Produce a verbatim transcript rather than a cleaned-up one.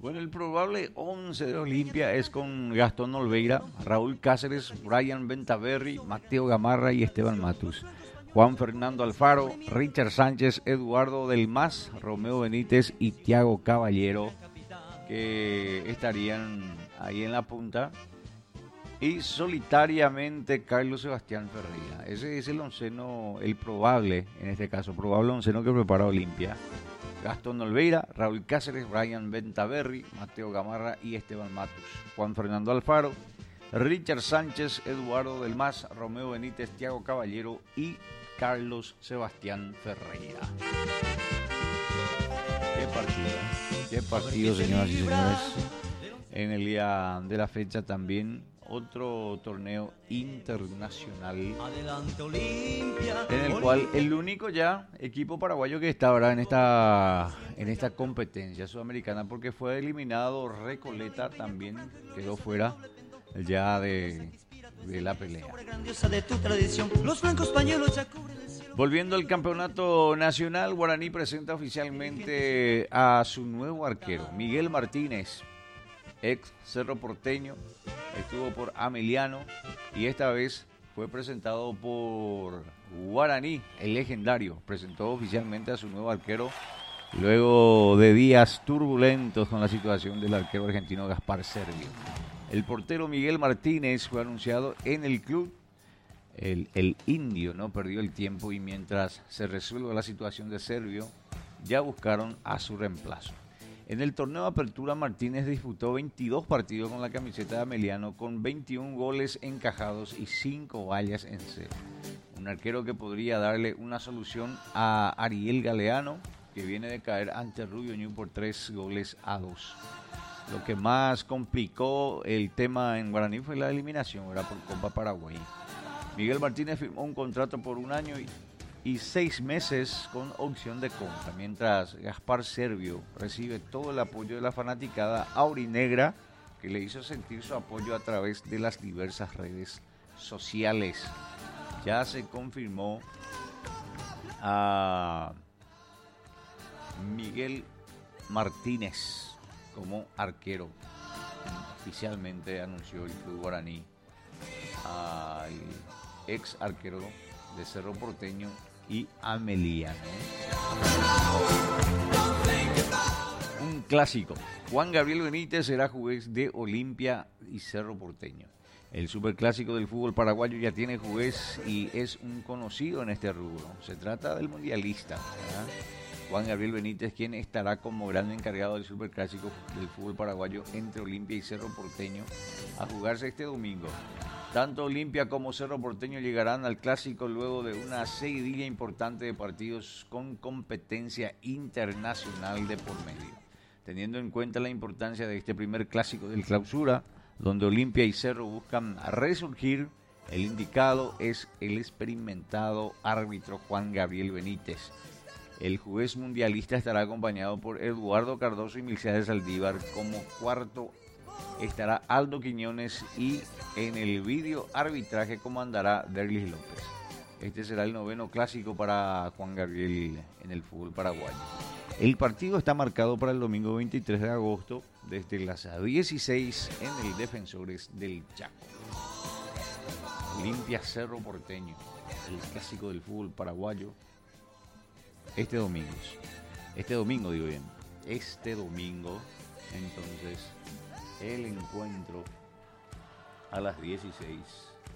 Bueno, el probable once de Olimpia es con Gastón Olveira, Raúl Cáceres, Brian Bentaberry, Mateo Gamarra y Esteban Matus. Juan Fernando Alfaro, Richard Sánchez, Eduardo Del Mas, Romeo Benítez y Thiago Caballero, que estarían ahí en la punta. Y solitariamente Carlos Sebastián Ferreira. Ese es el onceno, el probable, en este caso, probable onceno que prepara Olimpia. Gastón Olveira, Raúl Cáceres, Brian Bentaberry, Mateo Gamarra y Esteban Matus. Juan Fernando Alfaro, Richard Sánchez, Eduardo Del Mas, Romeo Benítez, Thiago Caballero y Carlos Sebastián Ferreira. Qué partido, qué partido, señoras y señores. En el día de la fecha también otro torneo internacional en el cual el único ya equipo paraguayo que está ahora en esta en esta competencia sudamericana, porque fue eliminado Recoleta, también quedó fuera ya de, de la pelea. Volviendo al campeonato nacional, Guaraní presenta oficialmente a su nuevo arquero, Miguel Martínez, ex Cerro Porteño, estuvo por Ameliano y esta vez fue presentado por Guaraní, el legendario. Presentó oficialmente a su nuevo arquero luego de días turbulentos con la situación del arquero argentino Gaspar Servio. El portero Miguel Martínez fue anunciado en el club. El, el indio no perdió el tiempo y mientras se resuelve la situación de Servio, ya buscaron a su reemplazo. En el torneo de apertura, Martínez disputó veintidós partidos con la camiseta de Ameliano, con veintiún goles encajados y cinco vallas en cero. Un arquero que podría darle una solución a Ariel Galeano, que viene de caer ante Rubio Ñu por tres goles a dos. Lo que más complicó el tema en Guaraní fue la eliminación, era por Copa Paraguay. Miguel Martínez firmó un contrato por un año y y seis meses con opción de compra, mientras Gaspar Servio recibe todo el apoyo de la fanaticada aurinegra, que le hizo sentir su apoyo a través de las diversas redes sociales. Ya se confirmó a Miguel Martínez como arquero. Oficialmente anunció el club guaraní al ex arquero de Cerro Porteño y Ameliano. Un clásico. Juan Gabriel Benítez será juez de Olimpia y Cerro Porteño. El superclásico del fútbol paraguayo ya tiene juez y es un conocido en este rubro. Se trata del mundialista, ¿verdad? Juan Gabriel Benítez, quien estará como gran encargado del superclásico del fútbol paraguayo entre Olimpia y Cerro Porteño a jugarse este domingo. Tanto Olimpia como Cerro Porteño llegarán al clásico luego de una seguidilla importante de partidos con competencia internacional de por medio. Teniendo en cuenta la importancia de este primer clásico del clausura, donde Olimpia y Cerro buscan resurgir, el indicado es el experimentado árbitro Juan Gabriel Benítez. El juez mundialista estará acompañado por Eduardo Cardoso y Milciades Saldívar. Como cuarto estará Aldo Quiñones y en el vídeo arbitraje comandará Derlis López. Este será el noveno clásico para Juan Gabriel en el fútbol paraguayo. El partido está marcado para el domingo veintitrés de agosto desde las dieciséis en el Defensores del Chaco. Olimpia Cerro Porteño, el clásico del fútbol paraguayo. Este domingo, este domingo digo bien, este domingo, entonces, el encuentro a las dieciséis